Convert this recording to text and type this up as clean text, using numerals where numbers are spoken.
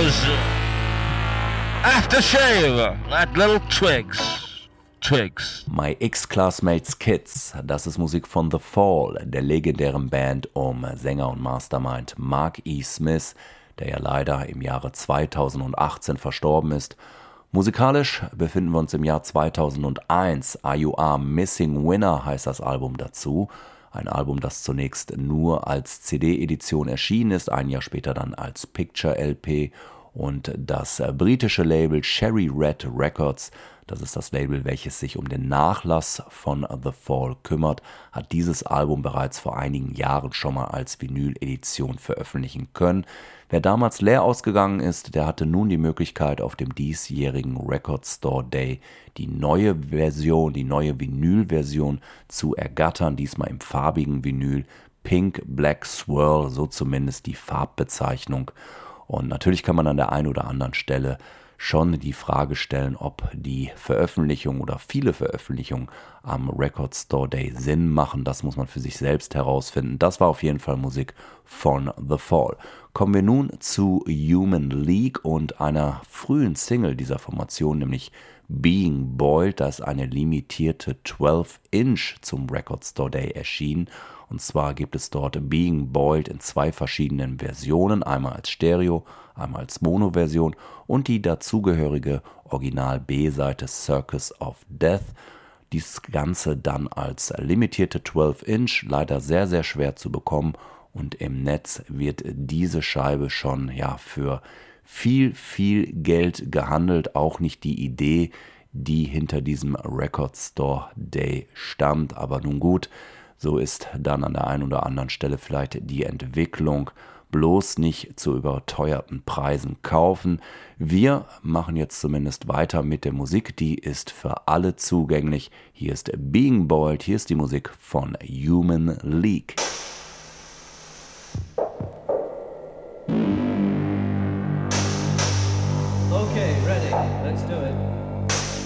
was Aftershave, that little Twigs. My Ex-Classmates Kids, das ist Musik von The Fall, der legendären Band um Sänger und Mastermind Mark E. Smith, der ja leider im Jahre 2018 verstorben ist. Musikalisch befinden wir uns im Jahr 2001. Are You Are Missing Winner heißt das Album dazu. Ein Album, das zunächst nur als CD-Edition erschienen ist, ein Jahr später dann als Picture-LP. Und das britische Label Cherry Red Records, das ist das Label, welches sich um den Nachlass von The Fall kümmert, hat dieses Album bereits vor einigen Jahren schon mal als Vinyl-Edition veröffentlichen können. Wer damals leer ausgegangen ist, der hatte nun die Möglichkeit, auf dem diesjährigen Record Store Day die neue Version, die neue Vinyl-Version zu ergattern, diesmal im farbigen Vinyl, Pink Black Swirl, so zumindest die Farbbezeichnung. Und natürlich kann man an der einen oder anderen Stelle schon die Frage stellen, ob die Veröffentlichung oder viele Veröffentlichungen am Record Store Day Sinn machen. Das muss man für sich selbst herausfinden. Das war auf jeden Fall Musik von The Fall. Kommen wir nun zu Human League und einer frühen Single dieser Formation, nämlich Being Boiled. Da ist eine limitierte 12-Inch zum Record Store Day erschienen. Und zwar gibt es dort Being Boiled in zwei verschiedenen Versionen, einmal als Stereo, einmal als Mono-Version und die dazugehörige Original-B-Seite Circus of Death. Dies Ganze dann als limitierte 12-Inch, leider sehr, sehr schwer zu bekommen und im Netz wird diese Scheibe schon für viel, viel Geld gehandelt, auch nicht die Idee, die hinter diesem Record Store Day stammt, aber nun gut. So ist dann an der einen oder anderen Stelle vielleicht die Entwicklung. Bloß nicht zu überteuerten Preisen kaufen. Wir machen jetzt zumindest weiter mit der Musik. Die ist für alle zugänglich. Hier ist Being Boiled. Hier ist die Musik von Human League. Okay, ready. Let's do it.